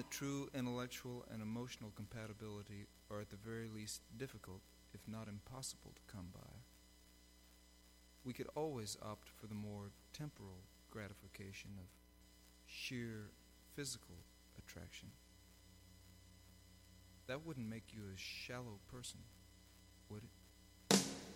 true intellectual and emotional compatibility are at the very least difficult, if not impossible, to come by. We could always opt for the more temporal gratification of sheer physical attraction. That wouldn't make you a shallow person, would it?